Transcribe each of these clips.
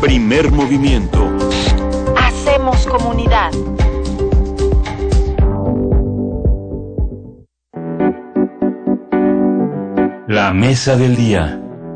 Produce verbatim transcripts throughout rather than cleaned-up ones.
Primer movimiento. Hacemos comunidad. La mesa del día.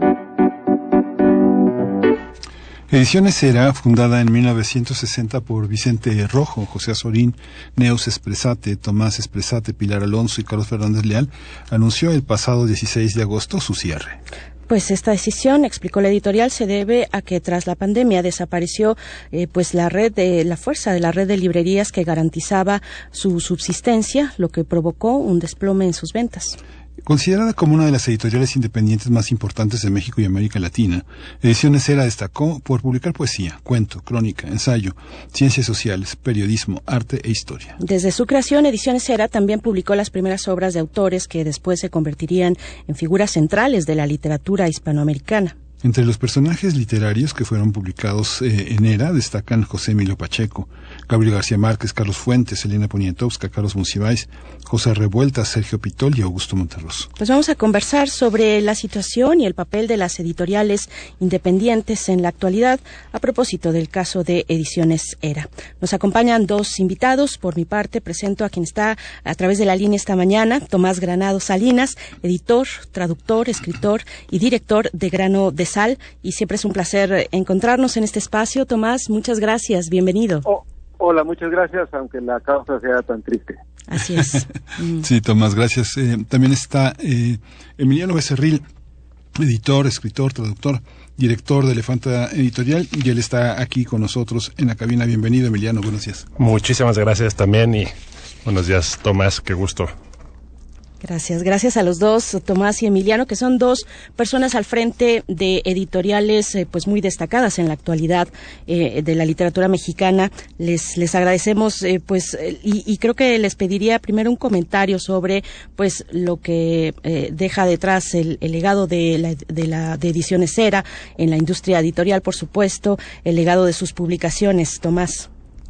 Ediciones Era, fundada en mil novecientos sesenta por Vicente Rojo, José Azorín, Neus Espresate, Tomás Espresate, Pilar Alonso y Carlos Fernández Leal, anunció el pasado dieciséis de agosto su cierre. Pues esta decisión, explicó la editorial, se debe a que tras la pandemia desapareció eh, pues la red de la fuerza de la red de librerías que garantizaba su subsistencia, lo que provocó un desplome en sus ventas. Considerada como una de las editoriales independientes más importantes de México y América Latina, Ediciones Era destacó por publicar poesía, cuento, crónica, ensayo, ciencias sociales, periodismo, arte e historia. Desde su creación, Ediciones Era también publicó las primeras obras de autores que después se convertirían en figuras centrales de la literatura hispanoamericana. Entre los personajes literarios que fueron publicados eh, en Era destacan José Emilio Pacheco, Gabriel García Márquez, Carlos Fuentes, Elena Poniatowska, Carlos Monsiváis, José Revuelta, Sergio Pitol y Augusto Monterroso. Pues vamos a conversar sobre la situación y el papel de las editoriales independientes en la actualidad a propósito del caso de Ediciones Era. Nos acompañan dos invitados. Por mi parte, presento a quien está a través de la línea esta mañana, Tomás Granado Salinas, editor, traductor, escritor y director de Grano de Sal, y siempre es un placer encontrarnos en este espacio. Tomás, muchas gracias, bienvenido. Oh, hola, muchas gracias, aunque la causa sea tan triste. Así es. Mm. Sí, Tomás, gracias. Eh, también está eh, Emiliano Becerril, editor, escritor, traductor, director de Elefanta Editorial, y él está aquí con nosotros en la cabina. Bienvenido, Emiliano, buenos días. Muchísimas gracias también y buenos días, Tomás, qué gusto. Gracias, gracias a los dos, Tomás y Emiliano, que son dos personas al frente de editoriales eh, pues muy destacadas en la actualidad eh, de la literatura mexicana. Les les agradecemos eh, pues eh, y, y creo que les pediría primero un comentario sobre pues lo que eh, deja detrás el, el legado de la de la de Ediciones Era en la industria editorial, por supuesto, el legado de sus publicaciones. Tomás.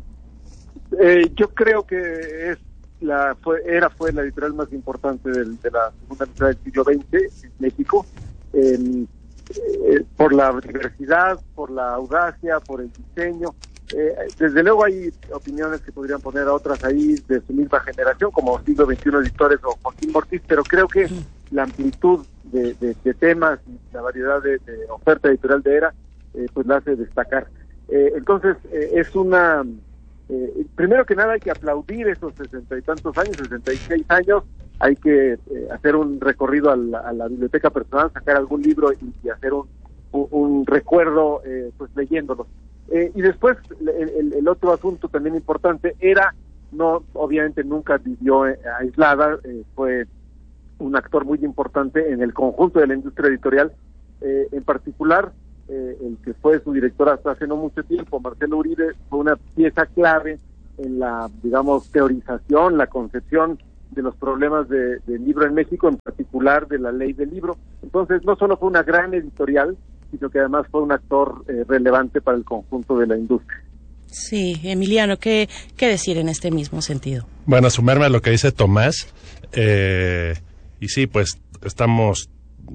Eh, yo creo que es La, fue, era fue la editorial más importante del, de la segunda mitad del siglo veinte en México, eh, eh, por la diversidad, por la audacia, por el diseño. Eh, desde luego hay opiniones que podrían poner a otras ahí de su misma generación, como Siglo veintiuno Editores o Joaquín Mortiz, pero creo que la amplitud de, de, de temas y la variedad de, de oferta editorial de Era, eh, pues la hace destacar. Eh, entonces, eh, es una... Eh, primero que nada hay que aplaudir esos sesenta y tantos años, sesenta y seis años, hay que eh, hacer un recorrido a la, a la biblioteca personal, sacar algún libro y, y hacer un, un, un recuerdo eh, pues leyéndolo. Eh, y después el, el, el otro asunto también importante era, no obviamente nunca vivió eh, aislada, eh, fue un actor muy importante en el conjunto de la industria editorial, eh, en particular Eh, el que fue su director hasta hace no mucho tiempo, Marcelo Uribe, fue una pieza clave en la, digamos, teorización, la concepción de los problemas de, del libro en México, en particular de la ley del libro. Entonces, no solo fue una gran editorial, sino que además fue un actor eh, relevante para el conjunto de la industria. Sí, Emiliano, ¿qué, qué decir en este mismo sentido? Bueno, sumarme a lo que dice Tomás, eh, y sí, pues estamos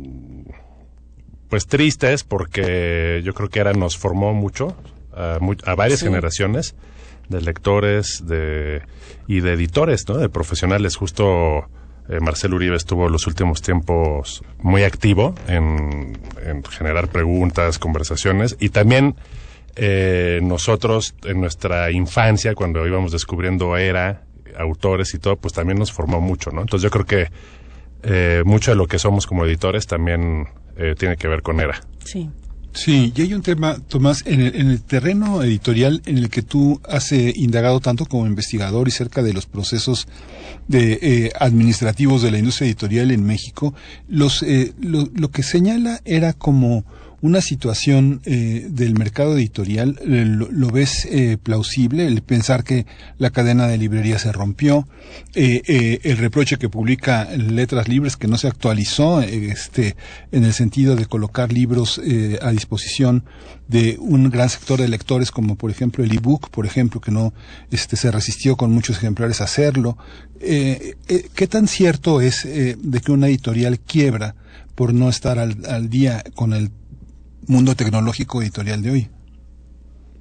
pues tristes porque yo creo que Era nos formó mucho a, muy, a varias sí. generaciones de lectores de y de editores, ¿no? De profesionales. Justo eh, Marcelo Uribe estuvo los últimos tiempos muy activo en, en generar preguntas, conversaciones, y también eh, nosotros en nuestra infancia, cuando íbamos descubriendo Era, autores y todo, pues también nos formó mucho, ¿no? Entonces yo creo que eh, mucho de lo que somos como editores también Eh, tiene que ver con Era. Sí. Sí, y hay un tema, Tomás, en el, en el terreno editorial en el que tú has eh, indagado tanto como investigador y cerca de los procesos de eh, administrativos de la industria editorial en México, los eh, lo, lo que señala Era como una situación eh, del mercado editorial, eh, lo, lo ves eh, plausible, el pensar que la cadena de librerías se rompió, eh, eh, el reproche que publica Letras Libres que no se actualizó eh, este en el sentido de colocar libros eh, a disposición de un gran sector de lectores, como por ejemplo el ebook, por ejemplo, que no este se resistió con muchos ejemplares a hacerlo. Eh, eh, ¿Qué tan cierto es eh, de que una editorial quiebra por no estar al, al día con el mundo tecnológico editorial de hoy?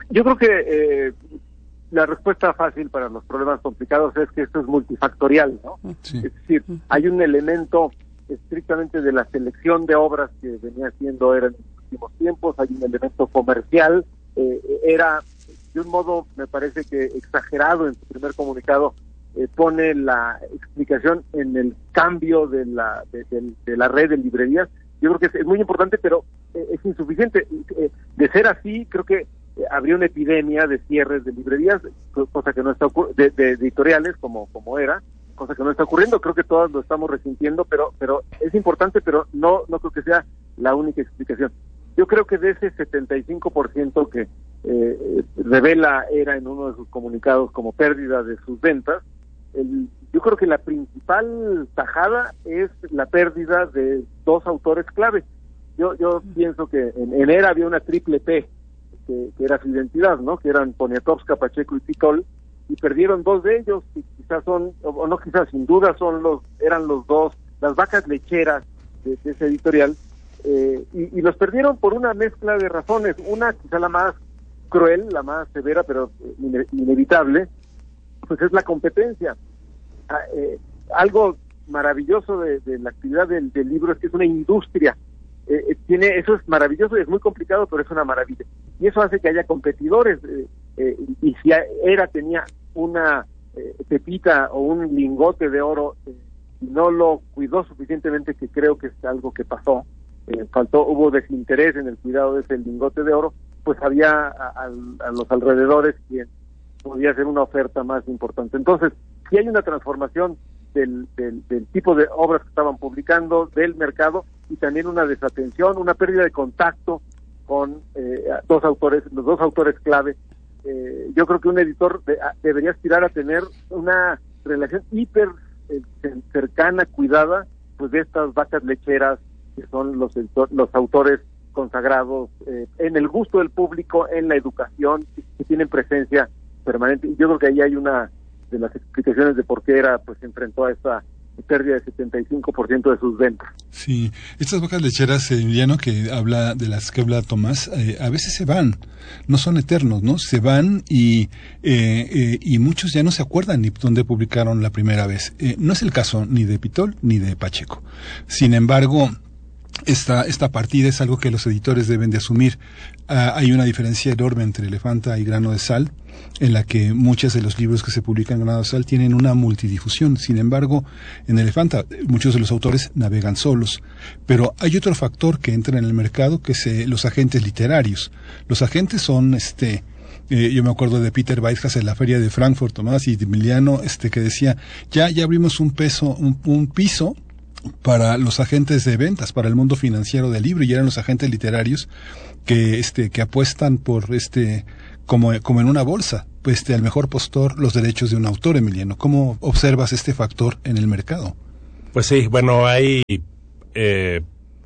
Yo creo que eh, la respuesta fácil para los problemas complicados es que esto es multifactorial, ¿no? Sí. Es decir, hay un elemento estrictamente de la selección de obras que venía haciendo ERA en los últimos tiempos, hay un elemento comercial, eh, ERA de un modo me parece que exagerado en su primer comunicado eh, pone la explicación en el cambio de la de, de, de la red de librerías. Yo creo que es, es muy importante, pero eh, es insuficiente. Eh, de ser así, creo que eh, habría una epidemia de cierres de librerías, cosa que no está ocurriendo, de, de editoriales como como ERA, cosa que no está ocurriendo. Creo que todos lo estamos resintiendo, pero pero es importante, pero no no creo que sea la única explicación. Yo creo que de ese setenta y cinco por ciento que eh, revela ERA en uno de sus comunicados como pérdida de sus ventas, el, yo creo que la principal tajada es la pérdida de dos autores clave. Yo yo pienso que en, en ERA había una triple P, que, que era su identidad, ¿no? Que eran Poniatowska, Pacheco y Pitol, y perdieron dos de ellos, y quizás son, o no quizás, sin duda son los, eran los dos, las vacas lecheras de, de ese editorial, eh, y, y los perdieron por una mezcla de razones. Una, quizá la más cruel, la más severa, pero ine, inevitable, pues es la competencia. Ah, eh, algo maravilloso de, de la actividad del, del libro es que es una industria. Eh, tiene eso es maravilloso y es muy complicado, pero es una maravilla. Y eso hace que haya competidores. Eh, eh, y si ERA tenía una eh, pepita o un lingote de oro eh, y no lo cuidó suficientemente, que creo que es algo que pasó, eh, faltó, hubo desinterés en el cuidado de ese lingote de oro, pues había a, a, a los alrededores quien podía hacer una oferta más importante. Entonces, si hay una transformación del, del, del tipo de obras que estaban publicando, del mercado, y también una desatención, una pérdida de contacto con eh, dos autores, los dos autores clave. Eh, yo creo que un editor de, a, debería aspirar a tener una relación hiper eh, cercana, cuidada, pues de estas vacas lecheras que son los, los autores consagrados eh, en el gusto del público, en la educación, que tienen presencia permanente. Y yo creo que ahí hay una de las explicaciones de por qué ERA pues se enfrentó a esta pérdida de setenta y cinco por ciento de sus ventas. Sí, estas vacas lecheras, Emiliano, que habla de las que habla Tomás, eh, a veces se van, no son eternos, ¿no? Se van y eh, eh, y muchos ya no se acuerdan ni dónde publicaron la primera vez. Eh, no es el caso ni de Pitol ni de Pacheco. Sin embargo, Esta, esta partida es algo que los editores deben de asumir. Uh, hay una diferencia enorme entre Elefanta y Grano de Sal, en la que muchos de los libros que se publican en Grano de Sal tienen una multidifusión. Sin embargo, en Elefanta muchos de los autores navegan solos. Pero hay otro factor que entra en el mercado, que es eh, los agentes literarios. Los agentes son, este, eh, yo me acuerdo de Peter Weishas en la feria de Frankfurt, Tomás, y de Emiliano, este, que decía, ya, ya abrimos un peso, un, un piso para los agentes de ventas, para el mundo financiero del libro, y eran los agentes literarios que este que apuestan por este como como en una bolsa, pues este al mejor postor los derechos de un autor. Emiliano, ¿cómo observas este factor en el mercado? Pues sí, bueno, hay eh,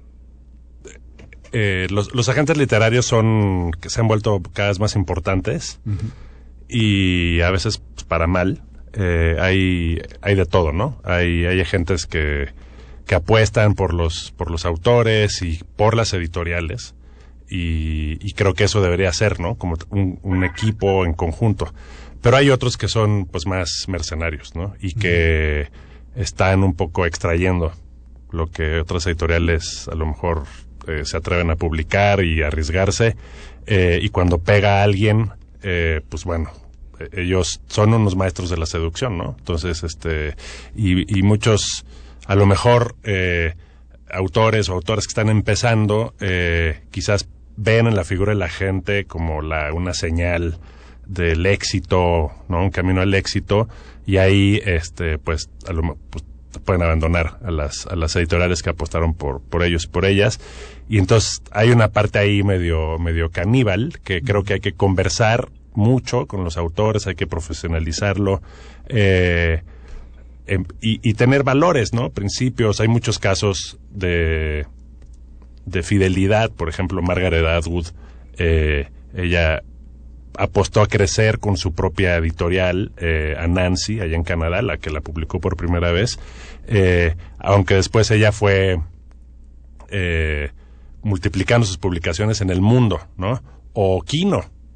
eh, los, los agentes literarios son que se han vuelto cada vez más importantes, uh-huh. Y a veces pues, para mal. Eh, hay hay de todo, ¿no? Hay hay agentes que que apuestan por los por los autores y por las editoriales, y, y creo que eso debería ser, ¿no? Como un, un equipo en conjunto. Pero hay otros que son pues más mercenarios, ¿no? Y que están un poco extrayendo lo que otras editoriales a lo mejor eh, se atreven a publicar y arriesgarse, eh, y cuando pega a alguien, eh, pues bueno, ellos son unos maestros de la seducción, ¿no? Entonces, este, y, y muchos, a lo mejor, eh, autores o autores que están empezando, eh, quizás ven en la figura de la gente como la, una señal del éxito, ¿no? Un camino al éxito, y ahí, este, pues, a lo, pues, pueden abandonar a las, a las editoriales que apostaron por, por ellos y por ellas. Y entonces hay una parte ahí medio, medio caníbal, que creo que hay que conversar mucho con los autores, hay que profesionalizarlo, eh, eh, y, y tener valores, ¿no? Principios. Hay muchos casos de, de fidelidad. Por ejemplo, Margaret Atwood, eh, ella apostó a crecer con su propia editorial, eh, a Nancy, allá en Canadá, la que la publicó por primera vez, eh, aunque después ella fue eh, multiplicando sus publicaciones en el mundo, ¿no? O Kino,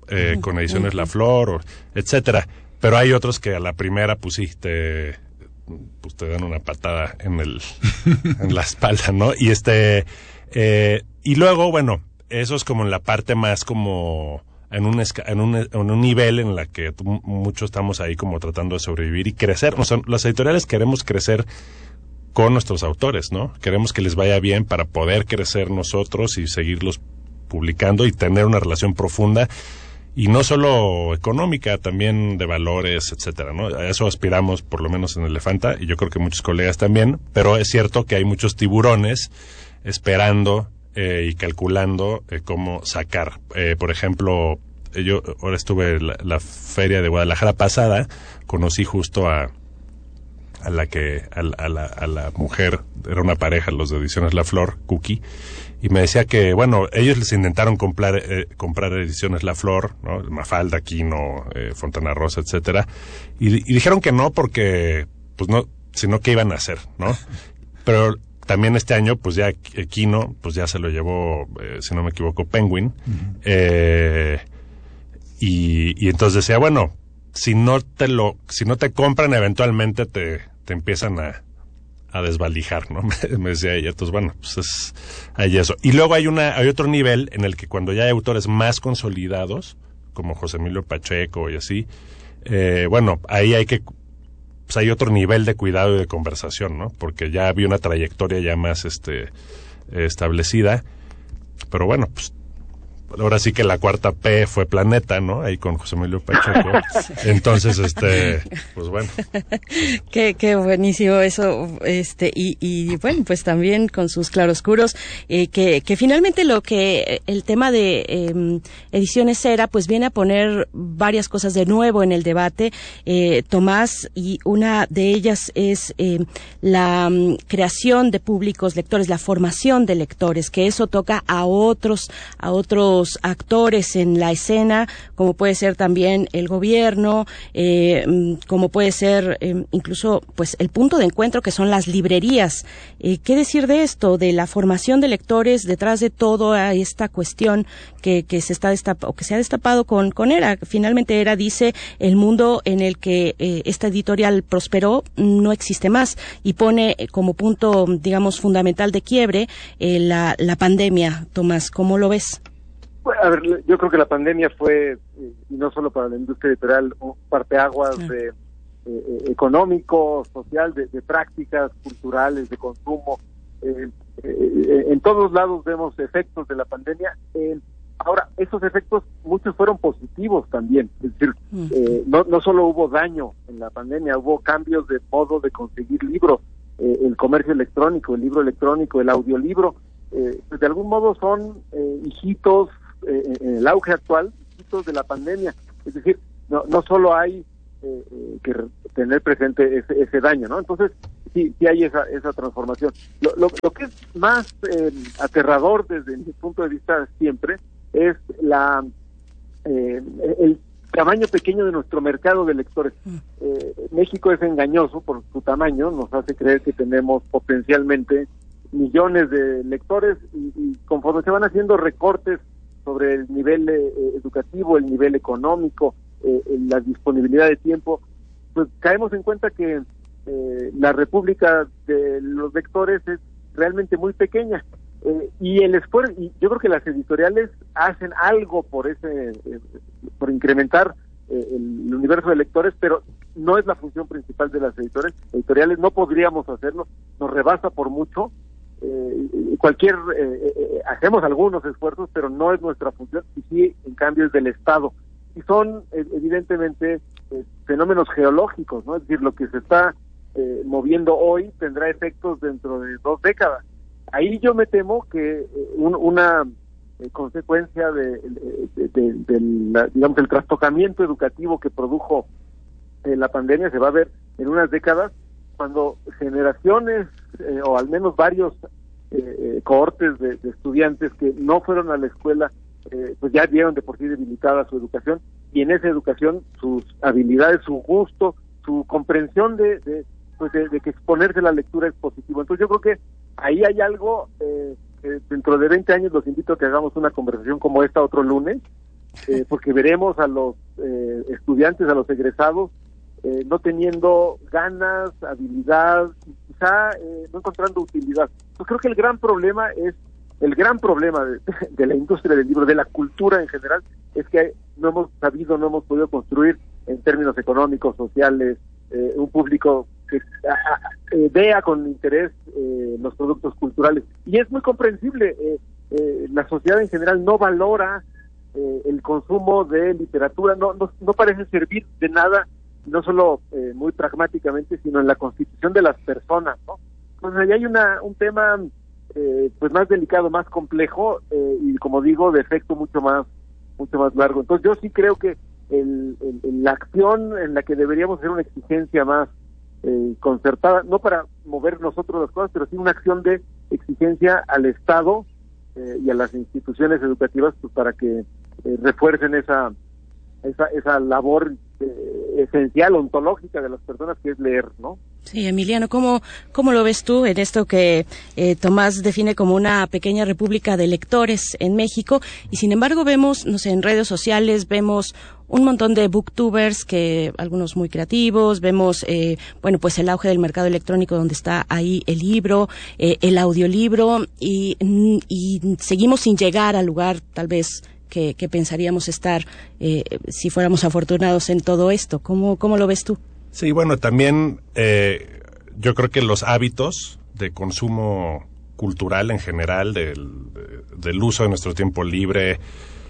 eh, uh-huh. con Ediciones uh-huh. La Flor, o, etcétera. Pero hay otros que a la primera, pues sí, te, pues te dan una patada en el, en la espalda, ¿no? Y este, eh, y luego, bueno, eso es como en la parte más como en un, en un, en un nivel en la que muchos estamos ahí como tratando de sobrevivir y crecer. O sea, las editoriales queremos crecer con nuestros autores, ¿no? Queremos que les vaya bien para poder crecer nosotros y seguirlos publicando y tener una relación profunda, y no solo económica, también de valores, etcétera, ¿no? A eso aspiramos, por lo menos en Elefanta, y yo creo que muchos colegas también, pero es cierto que hay muchos tiburones esperando eh, y calculando eh, cómo sacar. Eh, por ejemplo, yo ahora estuve en la, la feria de Guadalajara pasada, conocí justo a a la que a, a la a la mujer, era una pareja, los de Ediciones La Flor, Cookie, y me decía que, bueno, ellos les intentaron comprar eh, comprar Ediciones La Flor, ¿no? Mafalda, Quino, eh, Fontana Rosa, etcétera, y, y dijeron que no porque, pues no, sino que iban a hacer, ¿no? Pero también este año, pues ya Quino, pues ya se lo llevó, eh, si no me equivoco, Penguin, uh-huh. eh, y, y entonces decía, bueno, si no te lo, si no te compran, eventualmente te, te empiezan a, a desvalijar, ¿no? Me, me decía ella. Entonces, bueno, pues es, hay eso. Y luego hay una, hay otro nivel en el que cuando ya hay autores más consolidados, como José Emilio Pacheco y así, eh, bueno, ahí hay que, pues hay otro nivel de cuidado y de conversación, ¿no? Porque ya había una trayectoria ya más, este, eh, establecida. Pero bueno, pues, ahora sí que la cuarta P fue Planeta, ¿no? Ahí con José Emilio Pacheco. Entonces, este, pues bueno. Qué, qué buenísimo eso, este, y, y bueno, pues también con sus claroscuros, eh, que, que finalmente lo que, el tema de eh, Ediciones Era, pues viene a poner varias cosas de nuevo en el debate, eh, Tomás, y una de ellas es eh, la um, creación de públicos lectores, la formación de lectores, que eso toca a otros, a otros actores en la escena, como puede ser también el gobierno, eh, como puede ser eh, incluso pues el punto de encuentro que son las librerías. Eh, ¿Qué decir de esto, de la formación de lectores detrás de toda esta cuestión que, que se está destapado, o que se ha destapado con, con Era? Finalmente Era dice el mundo en el que eh, esta editorial prosperó no existe más, y pone eh, como punto, digamos, fundamental de quiebre eh, la, la pandemia. Tomás, ¿cómo lo ves? A ver, yo creo que la pandemia fue, y no solo para la industria editorial, un parteaguas sí. de, eh, económico, social, de, de prácticas culturales, de consumo. Eh, eh, en todos lados vemos efectos de la pandemia. Eh, ahora, esos efectos, muchos fueron positivos también. Es decir, eh, no, no solo hubo daño en la pandemia, hubo cambios de modo de conseguir libros, eh, el comercio electrónico, el libro electrónico, el audiolibro. Eh, de algún modo son eh, hijitos, Eh, en el auge actual, de la pandemia. Es decir, no, no solo hay eh, eh, que tener presente ese, ese daño, ¿no? Entonces, sí, sí hay esa, esa transformación. Lo, lo, lo que es más eh, aterrador desde mi punto de vista siempre es la eh, el tamaño pequeño de nuestro mercado de lectores. Eh, México es engañoso por su tamaño, nos hace creer que tenemos potencialmente millones de lectores, y, y conforme se van haciendo recortes sobre el nivel eh, educativo, el nivel económico, eh, la disponibilidad de tiempo, pues caemos en cuenta que eh, la república de los lectores es realmente muy pequeña, eh, y el esfuerzo, y yo creo que las editoriales hacen algo por ese, eh, por incrementar eh, el, el universo de lectores, pero no es la función principal de las editores, editoriales, no podríamos hacerlo, nos rebasa por mucho. Eh, cualquier eh, eh, hacemos algunos esfuerzos, pero no es nuestra función, y sí, en cambio, es del Estado, y son eh, evidentemente eh, fenómenos geológicos, ¿no? Es decir, lo que se está eh, moviendo hoy tendrá efectos dentro de dos décadas. Ahí yo me temo que eh, un, una eh, consecuencia de, de, de, de la, digamos, el trastocamiento educativo que produjo eh, la pandemia se va a ver en unas décadas, cuando generaciones, eh, o al menos varios eh, cohortes de, de estudiantes que no fueron a la escuela, eh, pues ya vieron de por sí debilitada su educación, y en esa educación sus habilidades, su gusto, su comprensión de, de, pues de, de que exponerse a la lectura es positivo. Entonces yo creo que ahí hay algo, eh, eh, dentro de veinte años los invito a que hagamos una conversación como esta otro lunes, eh, porque veremos a los eh, estudiantes, a los egresados, eh, no teniendo ganas, habilidad, quizá eh, no encontrando utilidad. Yo creo que el gran problema es, el gran problema de, de la industria del libro, de la cultura en general, es que no hemos sabido, no hemos podido construir en términos económicos, sociales, eh, un público que a, a, eh, vea con interés eh, los productos culturales. Y es muy comprensible, eh, eh, la sociedad en general no valora eh, el consumo de literatura, no, no, no parece servir de nada, no solo eh, muy pragmáticamente, sino en la constitución de las personas, ¿no? Entonces ahí hay una, un tema eh, pues más delicado, más complejo, eh, y como digo, de efecto mucho más, mucho más largo. Entonces yo sí creo que el, el, el, la acción en la que deberíamos hacer una exigencia más eh, concertada, no para mover nosotros las cosas, pero sí una acción de exigencia al Estado eh, y a las instituciones educativas, pues para que eh, refuercen esa, esa, esa labor eh, esencial, ontológica de las personas, que es leer, ¿no? Sí, Emiliano, ¿cómo, cómo lo ves tú en esto que eh, Tomás define como una pequeña república de lectores en México? Y sin embargo vemos, no sé, en redes sociales vemos un montón de booktubers, que algunos muy creativos, vemos, eh, bueno, pues el auge del mercado electrónico donde está ahí el libro, eh, el audiolibro, y, y seguimos sin llegar al lugar tal vez que, que pensaríamos estar eh, si fuéramos afortunados en todo esto. ¿Cómo, cómo lo ves tú? Sí, bueno, también eh, yo creo que los hábitos de consumo cultural en general, del, del uso de nuestro tiempo libre,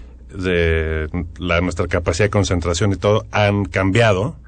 de la, nuestra capacidad de concentración y todo, han cambiado.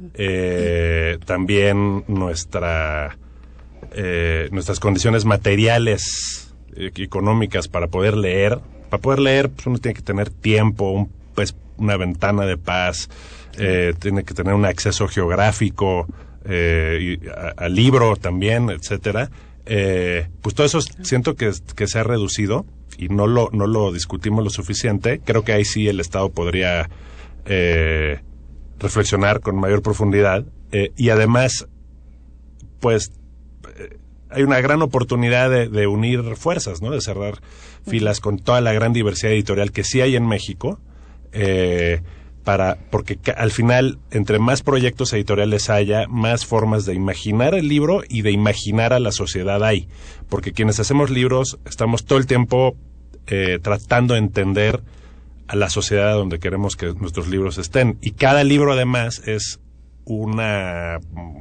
Eh, también nuestra eh, nuestras condiciones materiales, eh, económicas para poder leer. Para poder leer, pues uno tiene que tener tiempo, un, pues, una ventana de paz, eh, tiene que tener un acceso geográfico eh, al libro también, etcétera. Eh, pues todo eso siento que, que se ha reducido y no lo no lo discutimos lo suficiente. Creo que ahí sí el Estado podría eh, reflexionar con mayor profundidad, eh, y además pues eh, hay una gran oportunidad de, de unir fuerzas, ¿no? De cerrar filas con toda la gran diversidad editorial que sí hay en México, eh, para porque al final, entre más proyectos editoriales haya, más formas de imaginar el libro y de imaginar a la sociedad hay, porque quienes hacemos libros estamos todo el tiempo eh, tratando de entender a la sociedad donde queremos que nuestros libros estén, y cada libro además es una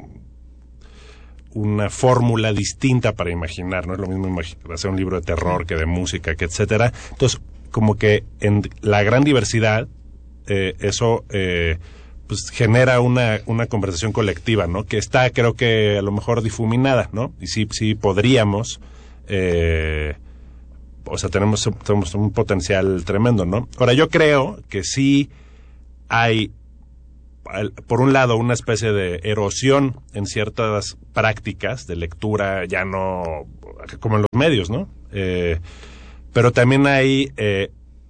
una fórmula distinta para imaginar, no es lo mismo imag- hacer un libro de terror que de música, que etcétera. Entonces, como que en la gran diversidad, Eh, eso eh, pues genera una una conversación colectiva, ¿no? Que está, creo que a lo mejor difuminada, ¿no? Y sí sí podríamos, eh, o sea, tenemos, tenemos un potencial tremendo, ¿no? Ahora, yo creo que sí hay, por un lado, una especie de erosión en ciertas prácticas de lectura, ya no como en los medios, ¿no? Eh, pero también hay eh,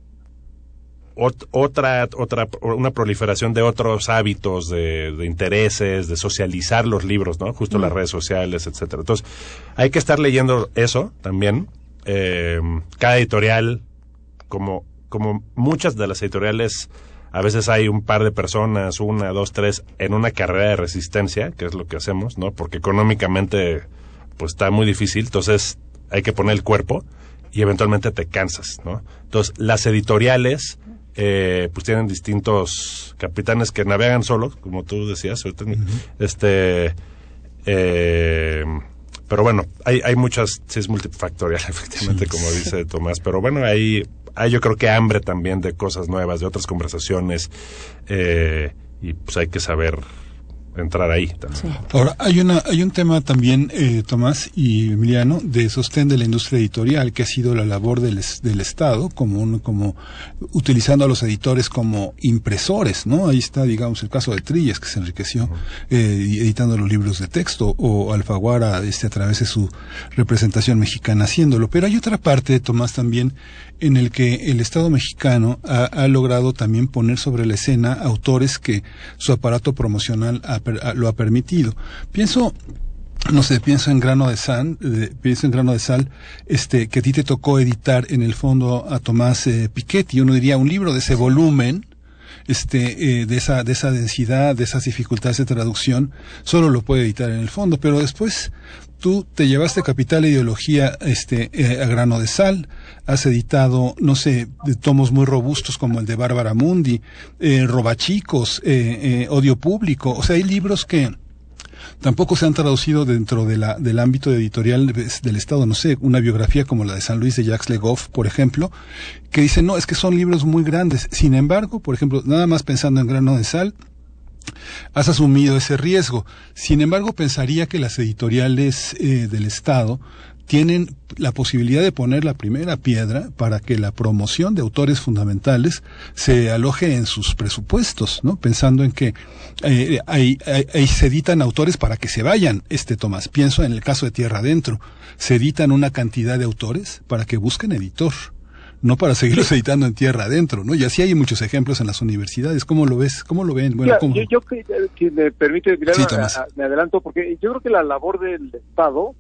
Ot- otra, otra, una proliferación de otros hábitos, de, de intereses, de socializar los libros, ¿no? Justo mm. las redes sociales, etcétera. Entonces, hay que estar leyendo eso también. Eh, cada editorial, como, como muchas de las editoriales, a veces hay un par de personas, una, dos, tres, en una carrera de resistencia, que es lo que hacemos, ¿no? Porque económicamente, pues está muy difícil, entonces hay que poner el cuerpo y eventualmente te cansas, ¿no? Entonces, las editoriales Eh, pues tienen distintos capitanes que navegan solos, como tú decías, uh-huh. este eh, pero bueno, hay, hay muchas, sí es multifactorial efectivamente, sí, como sí. dice Tomás, pero bueno, hay, hay yo creo que hambre también de cosas nuevas, de otras conversaciones, eh, y pues hay que saber entrar ahí también. Sí. Ahora, hay una hay un tema también, eh, Tomás y Emiliano, de sostén de la industria editorial, que ha sido la labor del, del Estado, como un, como utilizando a los editores como impresores, ¿no? Ahí está, digamos, el caso de Trillas, que se enriqueció eh, editando los libros de texto, o Alfaguara, este, a través de su representación mexicana haciéndolo. Pero hay otra parte, Tomás, también, en el que el Estado mexicano ha, ha logrado también poner sobre la escena autores que su aparato promocional ha, ha, lo ha permitido. Pienso no sé, pienso en Grano de Sal, eh, pienso en Grano de Sal, este, que a ti te tocó editar en el fondo a Tomás eh, Piketty. Uno diría, un libro de ese volumen, este, eh, de esa, de esa densidad, de esas dificultades de traducción, solo lo puede editar en el fondo, pero después tú te llevaste Capital e Ideología, este, eh, a Grano de Sal, has editado, no sé, de tomos muy robustos como el de Bárbara Mundi, eh, Robachicos, eh, eh, Odio Público, o sea, hay libros que tampoco se han traducido dentro de la, del ámbito editorial del Estado, no sé, una biografía como la de San Luis de Jacques Le Goff, por ejemplo, que dice, no, es que son libros muy grandes. Sin embargo, por ejemplo, nada más pensando en Grano de Sal, has asumido ese riesgo. Sin embargo, pensaría que las editoriales eh, del Estado tienen la posibilidad de poner la primera piedra para que la promoción de autores fundamentales se aloje en sus presupuestos, ¿no? Pensando en que eh, ahí, ahí se editan autores para que se vayan, este Tomás. Pienso en el caso de Tierra Adentro. Se editan una cantidad de autores para que busquen editor, no para seguirlos editando en Tierra Adentro, ¿no? Y así hay muchos ejemplos en las universidades. ¿Cómo lo ves? ¿Cómo lo ven? Bueno, Mira, ¿cómo? Yo, yo si me permite, Sí, a, a, me adelanto, porque yo creo que la labor del Estado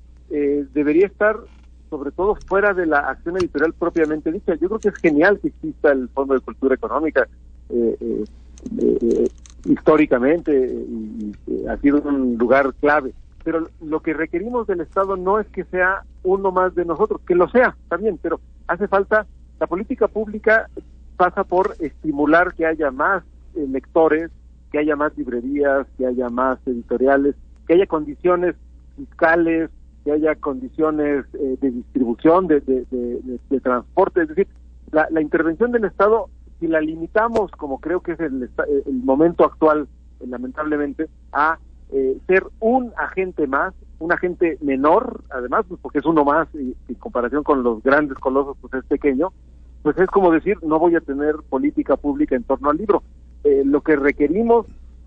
Eh, debería estar sobre todo fuera de la acción editorial propiamente dicha. Yo creo que es genial que exista el Fondo de Cultura Económica, eh, eh, eh, históricamente, y, y ha sido un lugar clave, pero lo que requerimos del Estado no es que sea uno más de nosotros, que lo sea también, pero hace falta, la política pública pasa por estimular que haya más eh, lectores, que haya más librerías, que haya más editoriales, que haya condiciones fiscales, que haya condiciones eh, de distribución, de, de, de, de, de transporte. Es decir, la, la intervención del Estado, si la limitamos, como creo que es el, el momento actual, eh, lamentablemente, a eh, ser un agente más, un agente menor, además, pues porque es uno más, y en comparación con los grandes colosos, pues es pequeño, pues es como decir, no voy a tener política pública en torno al libro. Eh, lo que requerimos,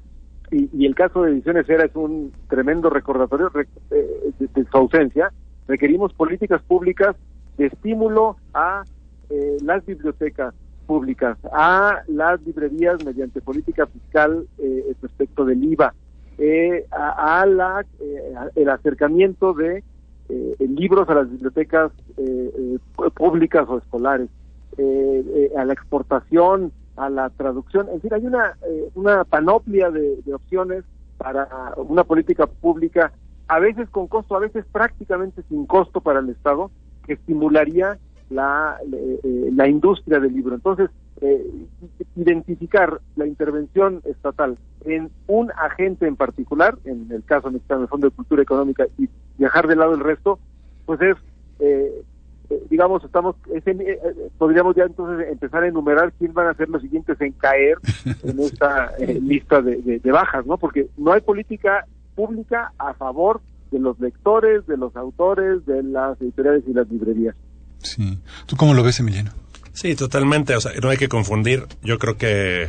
Y, y el caso de Ediciones Era es un tremendo recordatorio de, de, de su ausencia, requerimos políticas públicas de estímulo a eh, las bibliotecas públicas, a las librerías mediante política fiscal eh, respecto del I V A, eh, a, a la eh, a el acercamiento de eh, libros a las bibliotecas eh, eh, públicas o escolares, eh, eh, a la exportación, a la traducción. En fin, hay una eh, una panoplia de, de opciones para una política pública, a veces con costo, a veces prácticamente sin costo para el Estado, que estimularía la eh, la industria del libro. Entonces, eh, identificar la intervención estatal en un agente en particular, en el caso mexicano del Fondo de Cultura Económica, y dejar de lado el resto, pues es eh, Eh, digamos, estamos, ese, eh, podríamos ya entonces empezar a enumerar quién van a ser los siguientes en caer en esta eh, lista de, de, de bajas, ¿no? Porque no hay política pública a favor de los lectores, de los autores, de las editoriales y las librerías. Sí. ¿Tú cómo lo ves, Emiliano? Sí, totalmente. O sea, no hay que confundir. Yo creo que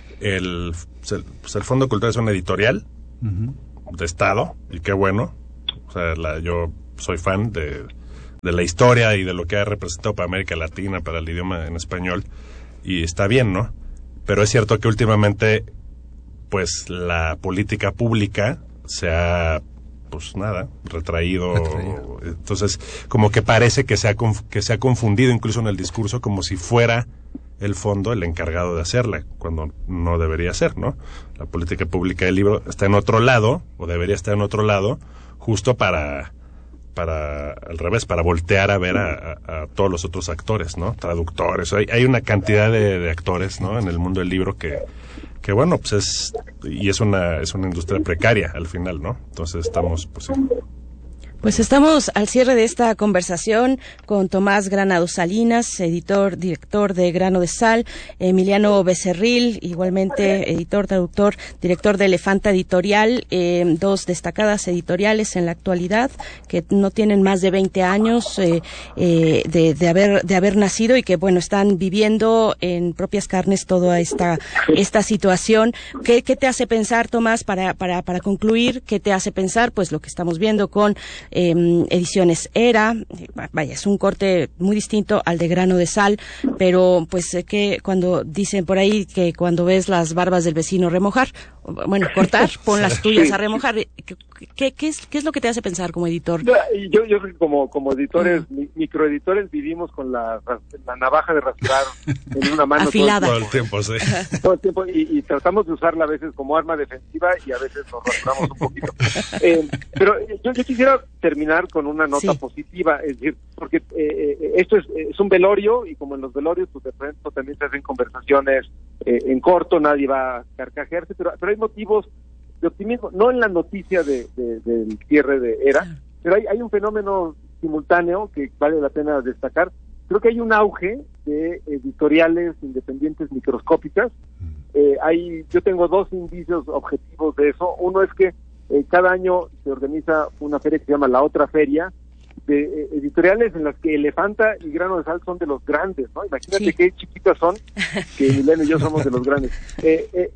el, pues el Fondo de Cultura es una editorial uh-huh. de Estado, y qué bueno. O sea, la, yo soy fan de de la historia y de lo que ha representado para América Latina, para el idioma en español, y está bien, ¿no? Pero es cierto que últimamente, pues, la política pública se ha, pues, nada, retraído. retraído. Entonces, como que parece que se ha que se ha confundido incluso en el discurso como si fuera el fondo el encargado de hacerla, cuando no debería ser, ¿no? La política pública del libro está en otro lado, o debería estar en otro lado, justo para... para, al revés, para voltear a ver a, a, a todos los otros actores, ¿no? Traductores, hay, hay una cantidad de, de actores, ¿no? En el mundo del libro que, que bueno, pues es, y es una, es una industria precaria al final, ¿no? Entonces estamos, pues sí. Pues estamos al cierre de esta conversación con Tomás Granados Salinas, editor, director de Grano de Sal, Emiliano Becerril, igualmente editor, traductor, director de Elefanta Editorial, eh, dos destacadas editoriales en la actualidad que no tienen más de veinte años eh, eh, de, de haber de haber nacido y que bueno están viviendo en propias carnes toda esta esta situación. ¿Qué, qué te hace pensar, Tomás, para para para concluir? ¿Qué te hace pensar? Pues lo que estamos viendo con Eh, Ediciones Era, vaya, es un corte muy distinto al de Grano de Sal, pero pues eh, que cuando dicen por ahí que cuando ves las barbas del vecino remojar, bueno, cortar, pon las tuyas a remojar. ¿Qué, qué, es, ¿Qué es lo que te hace pensar como editor? Yo, yo creo que como, como editores, uh-huh. microeditores, vivimos con la, la navaja de rasurar en una mano. Afilada. Todo el tiempo, sí. Todo el tiempo, y, y tratamos de usarla a veces como arma defensiva y a veces nos rasuramos un poquito. Eh, pero yo, yo quisiera terminar con una nota sí. positiva, es decir, porque eh, esto es, es un velorio, y como en los velorios, pues de pronto también se hacen conversaciones eh, en corto, nadie va a carcajearse, pero, pero hay motivos de optimismo, no en la noticia de, de, del cierre de ERA, pero hay, hay un fenómeno simultáneo que vale la pena destacar. Creo que hay un auge de editoriales independientes microscópicas. Eh, hay, yo tengo dos indicios objetivos de eso. Uno es que eh, cada año se organiza una feria que se llama La Otra Feria, de eh, editoriales en las que Elefanta y Grano de Sal son de los grandes, ¿no? Imagínate sí. qué chiquitas son, que Milena y yo somos de los grandes. Eh, eh,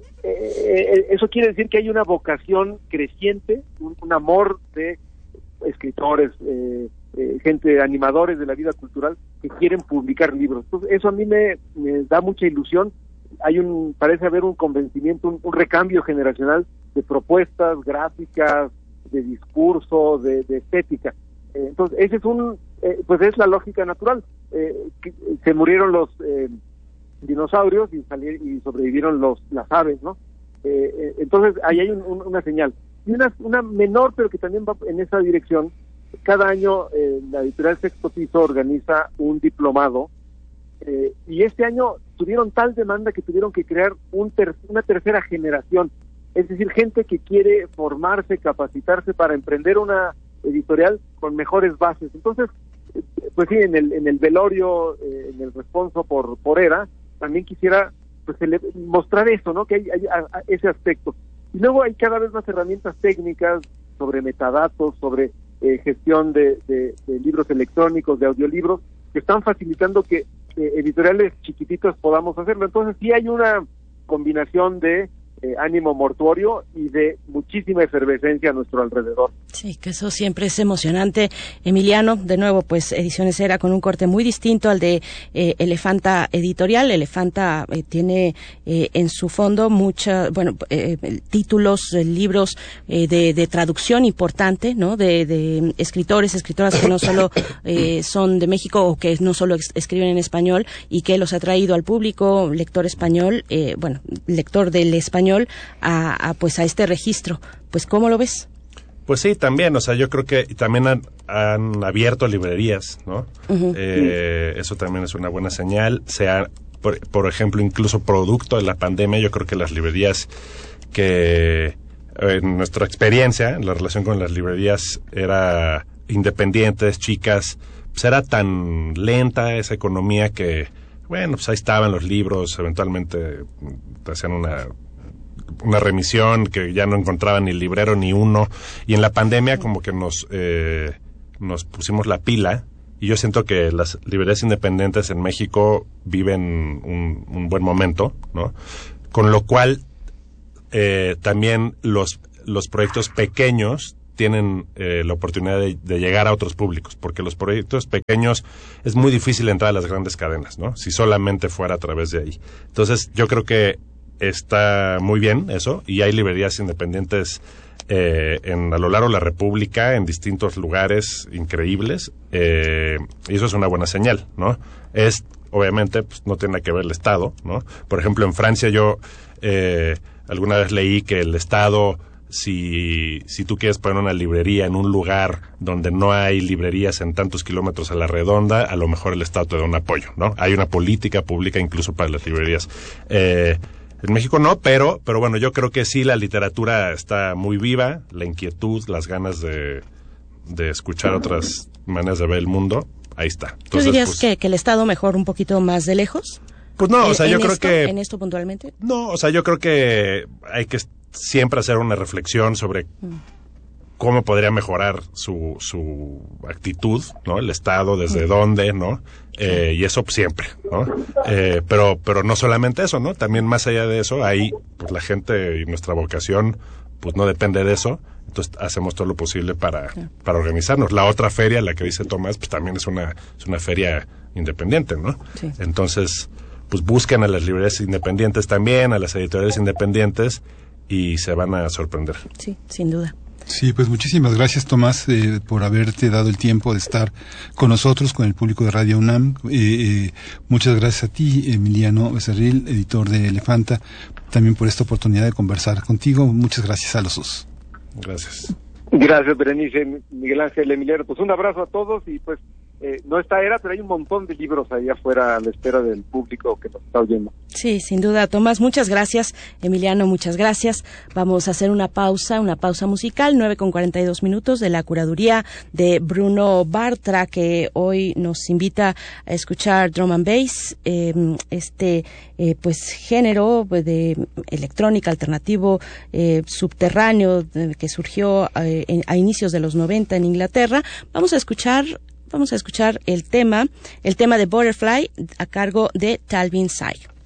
eh, eso quiere decir que hay una vocación creciente, un, un amor de escritores, eh, eh, gente, animadores de la vida cultural que quieren publicar libros. Entonces, eso a mí me, me da mucha ilusión. Hay un, parece haber un convencimiento, un, un recambio generacional de propuestas gráficas, de discurso, de, de estética. Eh, entonces, ese es un, eh, pues es la lógica natural. Eh, que, se murieron los eh, dinosaurios y salieron, y sobrevivieron los las aves, ¿no? Eh, eh, entonces, ahí hay un, un, una señal. Y una, una menor, pero que también va en esa dirección. Cada año eh, la editorial Sexto Piso organiza un diplomado, eh, y este año tuvieron tal demanda que tuvieron que crear un ter una tercera generación, es decir, gente que quiere formarse, capacitarse para emprender una editorial con mejores bases. Entonces, eh, pues sí, en el en el velorio, eh, en el responso por por ERA, también quisiera pues ele mostrar eso, ¿no? Que hay, hay a, a ese aspecto. Y luego hay cada vez más herramientas técnicas sobre metadatos, sobre eh, gestión de, de, de libros electrónicos, de audiolibros, que están facilitando que eh, editoriales chiquititos podamos hacerlo. Entonces sí hay una combinación de eh, ánimo mortuorio y de muchísima efervescencia a nuestro alrededor. Sí, que eso siempre es emocionante. Emiliano, de nuevo, pues Ediciones ERA con un corte muy distinto al de eh, Elefanta Editorial. Elefanta eh, tiene eh, en su fondo muchos, bueno, eh, títulos, eh, libros eh, de, de traducción importante, ¿no? De, de escritores, escritoras que no solo eh, son de México o que no solo ex escriben en español y que los ha traído al público, lector español, eh, bueno, lector del español, a, a pues a este registro. Pues, ¿cómo lo ves? Pues sí, también, o sea, yo creo que también han, han abierto librerías, ¿no? Uh-huh. eh, eso también es una buena señal. Sea, por, por ejemplo, incluso producto de la pandemia, yo creo que las librerías que, en nuestra experiencia, en la relación con las librerías, era independientes, chicas, pues era tan lenta esa economía que, bueno, pues ahí estaban los libros, eventualmente te hacían una... una remisión que ya no encontraban ni el librero ni uno, y en la pandemia como que nos eh, nos pusimos la pila, y yo siento que las librerías independientes en México viven un, un buen momento, ¿no? Con lo cual eh, también los los proyectos pequeños tienen eh, la oportunidad de, de llegar a otros públicos, porque los proyectos pequeños es muy difícil entrar a las grandes cadenas, ¿no? Si solamente fuera a través de ahí. Entonces, yo creo que está muy bien eso, y hay librerías independientes eh, en a lo largo de la República, en distintos lugares increíbles, eh, y eso es una buena señal, ¿no? Es, obviamente, pues, no tiene que ver el Estado, ¿no? Por ejemplo, en Francia yo eh, alguna vez leí que el Estado, si, si tú quieres poner una librería en un lugar donde no hay librerías en tantos kilómetros a la redonda, a lo mejor el Estado te da un apoyo, ¿no? Hay una política pública incluso para las librerías. Eh, En México no, pero pero bueno, yo creo que sí, la literatura está muy viva, la inquietud, las ganas de, de escuchar otras maneras de ver el mundo, ahí está. Entonces, ¿tú dirías pues, que, que el Estado mejor un poquito más de lejos? Pues no, o sea, yo creo esto, que... ¿En esto puntualmente? No, o sea, yo creo que hay que siempre hacer una reflexión sobre... Mm. cómo podría mejorar su, su actitud, ¿no? El Estado, desde dónde, ¿no? Eh, y eso siempre, ¿no? Eh, pero, pero no solamente eso, ¿no? También más allá de eso, ahí, pues la gente y nuestra vocación, pues no depende de eso. Entonces hacemos todo lo posible para, para organizarnos. La otra feria, la que dice Tomás, pues también es una, es una feria independiente, ¿no? Sí. Entonces, pues busquen a las librerías independientes también, a las editoriales independientes, y se van a sorprender. Sí, sin duda. Sí, pues muchísimas gracias, Tomás, eh, por haberte dado el tiempo de estar con nosotros, con el público de Radio UNAM. Eh, eh, muchas gracias a ti, Emiliano Becerril, editor de Elefanta, también por esta oportunidad de conversar contigo. Muchas gracias a los dos. Gracias. Gracias, Berenice, Miguel Ángel, Emiliano. Pues un abrazo a todos y pues eh, no está era, pero hay un montón de libros ahí afuera a la espera del público que nos está oyendo. Sí, sin duda, Tomás, muchas gracias. Emiliano, muchas gracias. Vamos a hacer una pausa, una pausa musical, nueve con cuarenta y dos minutos, de la curaduría de Bruno Bartra, que hoy nos invita a escuchar drum and bass, eh, este eh, pues género de electrónica alternativo eh, subterráneo eh, que surgió eh, en, a inicios de los noventa en Inglaterra. Vamos a escuchar Vamos a escuchar el tema, el tema de Butterfly a cargo de Talvin Sai.